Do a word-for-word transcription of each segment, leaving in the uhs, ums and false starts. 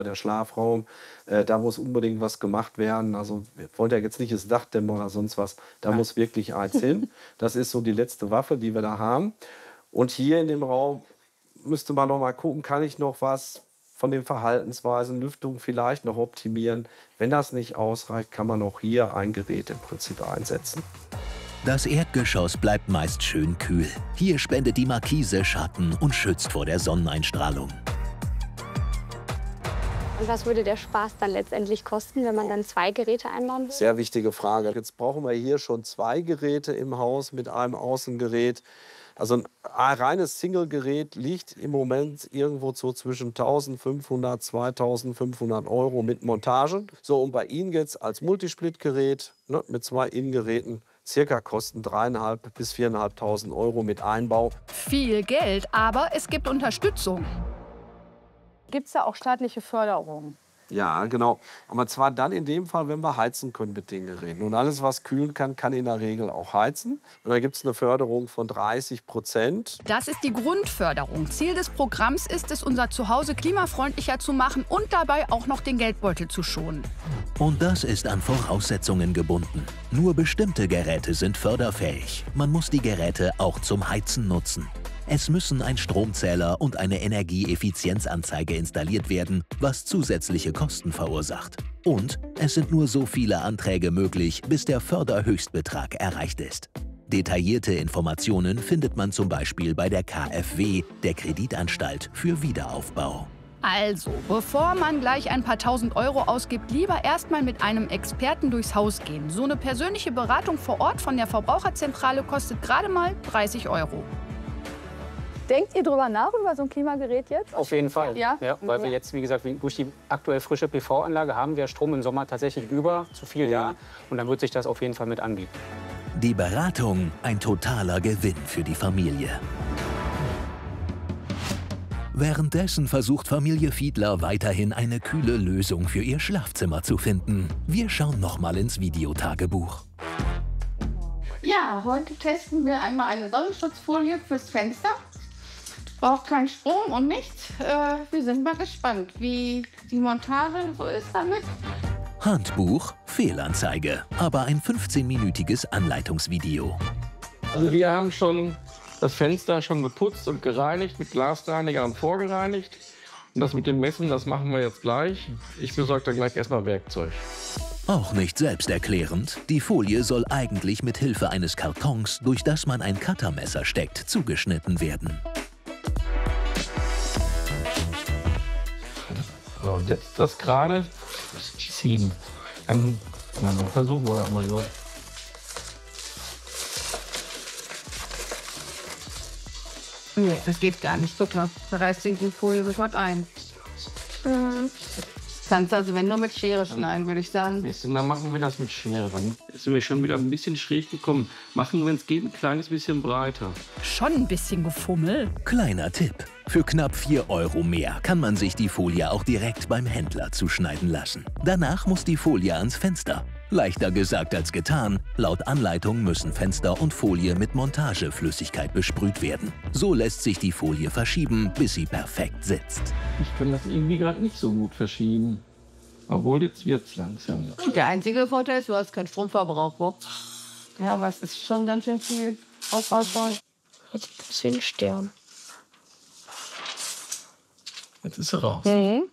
der Schlafraum, äh, da muss unbedingt was gemacht werden. Also wir wollen ja jetzt nicht das Dach dämmen oder sonst was. Da muss wirklich eins hin. Das ist so die letzte Waffe, die wir da haben. Und hier in dem Raum müsste man noch mal gucken, kann ich noch was von den Verhaltensweisen, Lüftung vielleicht noch optimieren. Wenn das nicht ausreicht, kann man auch hier ein Gerät im Prinzip einsetzen. Das Erdgeschoss bleibt meist schön kühl. Hier spendet die Markise Schatten und schützt vor der Sonneneinstrahlung. Und was würde der Spaß dann letztendlich kosten, wenn man dann zwei Geräte einbauen würde? Sehr wichtige Frage. Jetzt brauchen wir hier schon zwei Geräte im Haus mit einem Außengerät. Also ein reines Single-Gerät liegt im Moment irgendwo so zwischen eintausendfünfhundert, zweitausendfünfhundert Euro mit Montage. So, und bei Ihnen jetzt als Multisplit-Gerät, ne, mit zwei Innengeräten, circa kosten dreieinhalb bis viereinhalbtausend Euro mit Einbau. Viel Geld, aber es gibt Unterstützung. Gibt es da auch staatliche Förderung? Ja, genau. Aber zwar dann in dem Fall, wenn wir heizen können mit den Geräten. Und alles, was kühlen kann, kann in der Regel auch heizen. Und da gibt es eine Förderung von dreißig Prozent. Das ist die Grundförderung. Ziel des Programms ist es, unser Zuhause klimafreundlicher zu machen und dabei auch noch den Geldbeutel zu schonen. Und das ist an Voraussetzungen gebunden. Nur bestimmte Geräte sind förderfähig. Man muss die Geräte auch zum Heizen nutzen. Es müssen ein Stromzähler und eine Energieeffizienzanzeige installiert werden, was zusätzliche Kosten verursacht. Und es sind nur so viele Anträge möglich, bis der Förderhöchstbetrag erreicht ist. Detaillierte Informationen findet man zum Beispiel bei der K f W, der Kreditanstalt für Wiederaufbau. Also, bevor man gleich ein paar tausend Euro ausgibt, lieber erstmal mit einem Experten durchs Haus gehen. So eine persönliche Beratung vor Ort von der Verbraucherzentrale kostet gerade mal dreißig Euro. Denkt ihr drüber nach, über so ein Klimagerät jetzt? Auf jeden Fall. Ja? Ja, weil wir jetzt, wie gesagt, durch die aktuell frische P V-Anlage haben wir Strom im Sommer tatsächlich über, zu viel da. Und dann wird sich das auf jeden Fall mit anbieten. Die Beratung ein totaler Gewinn für die Familie. Währenddessen versucht Familie Fiedler weiterhin eine kühle Lösung für ihr Schlafzimmer zu finden. Wir schauen noch mal ins Videotagebuch. Ja, heute testen wir einmal eine Sonnenschutzfolie fürs Fenster. Braucht keinen Strom und nichts. Äh, wir sind mal gespannt, wie die Montage so ist damit. Handbuch, Fehlanzeige, aber ein fünfzehnminütiges Anleitungsvideo. Also wir haben schon das Fenster schon geputzt und gereinigt, mit Glasreiniger und vorgereinigt. Und das mit dem Messen, das machen wir jetzt gleich. Ich besorge dann gleich erstmal Werkzeug. Auch nicht selbsterklärend, die Folie soll eigentlich mit Hilfe eines Kartons, durch das man ein Cuttermesser steckt, zugeschnitten werden. So, jetzt das gerade ziehen. Dann, dann versuchen wir das mal so. Nee, das geht gar nicht. Guck mal, da reißt die Folie sofort ein. Mhm. Kannst also, wenn nur mit Schere schneiden, würde ich sagen. Dann machen wir das mit Schere. Dann sind wir schon wieder ein bisschen schräg gekommen. Machen, wenn es geht, ein kleines bisschen breiter. Schon ein bisschen Gefummel. Kleiner Tipp. Für knapp vier Euro mehr kann man sich die Folie auch direkt beim Händler zuschneiden lassen. Danach muss die Folie ans Fenster. Leichter gesagt als getan. Laut Anleitung müssen Fenster und Folie mit Montageflüssigkeit besprüht werden. So lässt sich die Folie verschieben, bis sie perfekt sitzt. Ich kann das irgendwie gerade nicht so gut verschieben. Obwohl, jetzt wird es langsam. Der einzige Vorteil ist, du hast keinen Stromverbrauch. Wo? Ja, aber es ist schon ganz schön viel Auswahl. Jetzt gibt es wie ein Stern. Jetzt ist er raus. Mhm.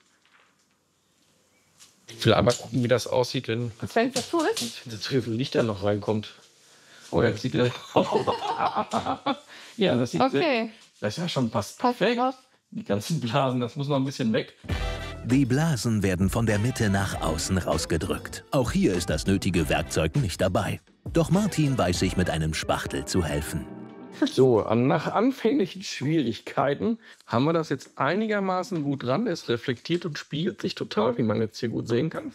Ich will einmal gucken, wie das aussieht, wenn Das Fenster zu ist. das Trüffel Licht dann noch reinkommt. Oh, jetzt sieht er. Ja, das sieht Okay. Das ist ja schon fast Passt perfekt. raus. Die ganzen Blasen, das muss noch ein bisschen weg. Die Blasen werden von der Mitte nach außen rausgedrückt. Auch hier ist das nötige Werkzeug nicht dabei. Doch Martin weiß sich mit einem Spachtel zu helfen. So, nach anfänglichen Schwierigkeiten haben wir das jetzt einigermaßen gut dran. Es reflektiert und spiegelt sich total, wie man jetzt hier gut sehen kann.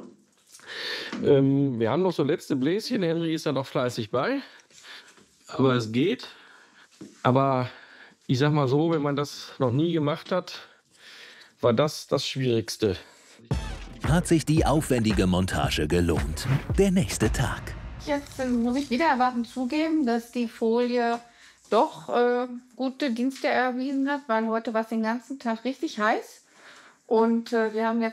Ähm, wir haben noch so letzte Bläschen. Henry ist da noch fleißig bei. Aber es geht. Aber ich sag mal so, wenn man das noch nie gemacht hat, war das das Schwierigste. Hat sich die aufwendige Montage gelohnt? Der nächste Tag. Jetzt äh, muss ich wieder erwarten zugeben, dass die Folie doch äh, gute Dienste erwiesen hat, weil heute war es den ganzen Tag richtig heiß. Und äh, wir haben jetzt